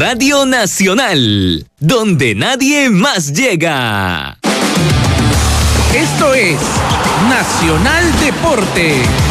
Radio Nacional, donde nadie más llega. Esto es Nacional Deporte.